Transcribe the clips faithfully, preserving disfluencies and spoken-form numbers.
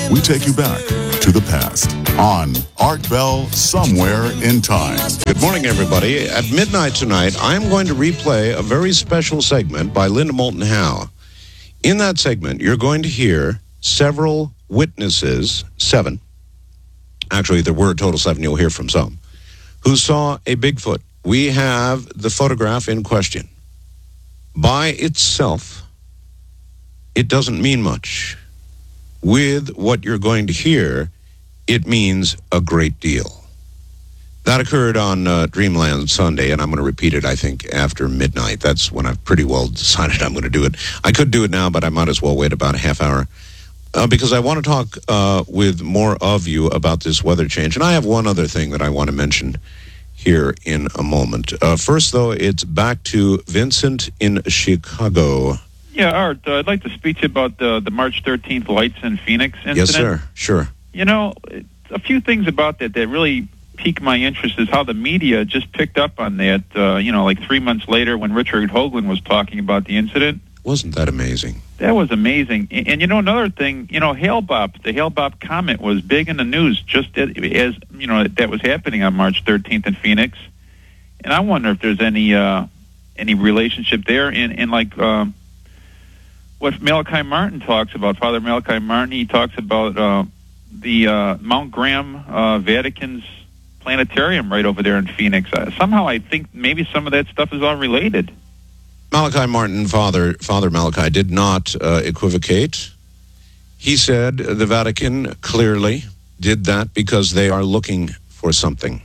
we take you back to the past on Art Bell Somewhere in Time. Good morning, everybody. At midnight tonight, I'm going to replay a very special segment by Linda Moulton Howe. In that segment, you're going to hear several witnesses, seven, actually there were a total seven, you'll hear from some, who saw a Bigfoot. We have the photograph in question. By itself, it doesn't mean much. With what you're going to hear, it means a great deal. That occurred on uh, Dreamland Sunday, and I'm going to repeat it, I think, after midnight. That's when I've pretty well decided I'm going to do it. I could do it now, but I might as well wait about a half hour, uh, because I want to talk uh, with more of you about this weather change. And I have one other thing that I want to mention here in a moment. Uh, first, though, it's back to Vincent in Chicago. Yeah, Art, uh, I'd like to speak to you about the, the March thirteenth lights in Phoenix incident. Yes, sir. Sure. You know, a few things about that that really pique my interest is how the media just picked up on that, uh, you know, like three months later when Richard Hoagland was talking about the incident. Wasn't that amazing? That was amazing. And, and you know, another thing, you know, Hale-Bopp, the Hale-Bopp comet was big in the news just as, as, you know, that was happening on March thirteenth in Phoenix. And I wonder if there's any uh, any relationship there. And, and like... Um, what Malachi Martin talks about, Father Malachi Martin, he talks about uh, the uh, Mount Graham uh, Vatican's planetarium right over there in Phoenix. Uh, somehow I think maybe some of that stuff is all related. Malachi Martin, Father Father Malachi, did not uh, equivocate. He said the Vatican clearly did that because they are looking for something.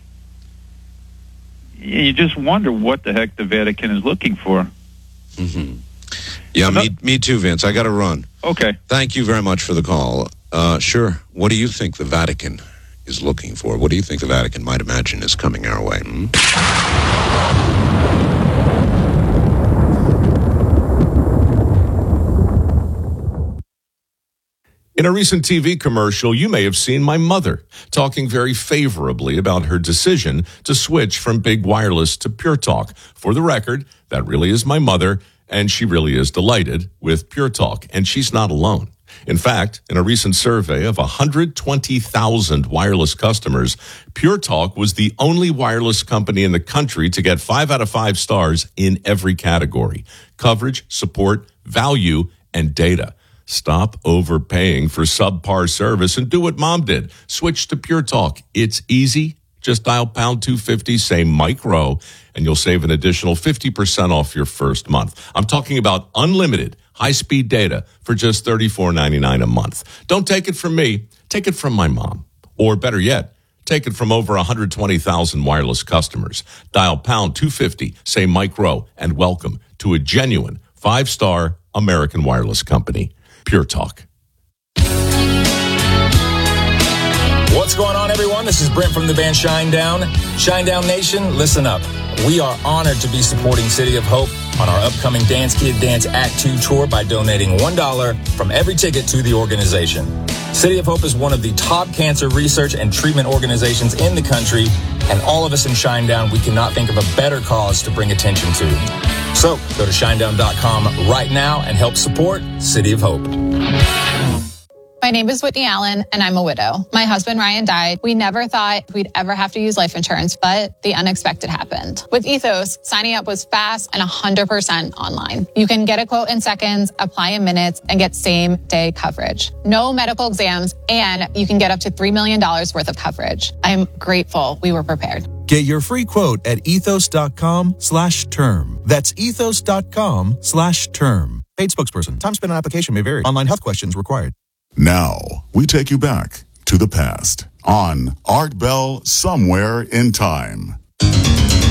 You just wonder what the heck the Vatican is looking for. Mm-hmm. Yeah, me, me too, Vince. I got to run. Okay. Thank you very much for the call. Uh, sure. What do you think the Vatican is looking for? What do you think the Vatican might imagine is coming our way? Hmm? In a recent T V commercial, you may have seen my mother talking very favorably about her decision to switch from big wireless to Pure Talk. For the record, that really is my mother, and she really is delighted with Pure Talk, and she's not alone. In fact, in a recent survey of one hundred twenty thousand wireless customers, Pure Talk was the only wireless company in the country to get five out of five stars in every category: coverage, support, value, and data. Stop overpaying for subpar service and do what Mom did. Switch to Pure Talk. It's easy. Just dial pound two fifty, say Mike Rowe, and you'll save an additional fifty percent off your first month. I'm talking about unlimited high-speed data for just thirty-four ninety-nine a month. Don't take it from me. Take it from my mom. Or better yet, take it from over one hundred twenty thousand wireless customers. Dial pound two fifty, say Mike Rowe, and welcome to a genuine five-star American wireless company, Pure Talk. What's going on, everyone? This is Brent from the band Shinedown. Shinedown Nation, listen up. We are honored to be supporting City of Hope on our upcoming Dance Kid Dance Act two tour by donating one dollar from every ticket to the organization. City of Hope is one of the top cancer research and treatment organizations in the country, and all of us in Shinedown, we cannot think of a better cause to bring attention to. So go to shinedown dot com right now and help support City of Hope. My name is Whitney Allen, and I'm a widow. My husband, Ryan, died. We never thought we'd ever have to use life insurance, but the unexpected happened. With Ethos, signing up was fast and one hundred percent online. You can get a quote in seconds, apply in minutes, and get same-day coverage. No medical exams, and you can get up to three million dollars worth of coverage. I'm grateful we were prepared. Get your free quote at ethos.com slash term. That's ethos.com slash term. Paid spokesperson. Time spent on application may vary. Online health questions required. Now, we take you back to the past on Art Bell Somewhere in Time.